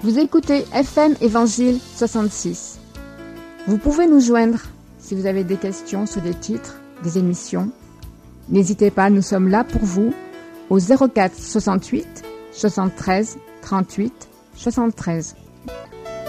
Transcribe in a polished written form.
Vous écoutez FM Évangile 66. Vous pouvez nous joindre si vous avez des questions sur des titres, des émissions. N'hésitez pas, nous sommes là pour vous au 04 68 73 38 73.